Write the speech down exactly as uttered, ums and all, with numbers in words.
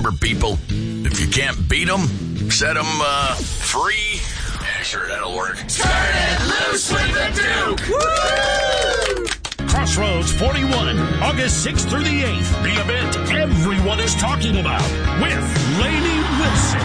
Remember, people, if you can't beat them, set them uh, free. Yeah, sure, that'll work. Turn it loose with the Duke! Woo! Crossroads forty-one, August sixth through the eighth. The event everyone is talking about with Lainey Wilson.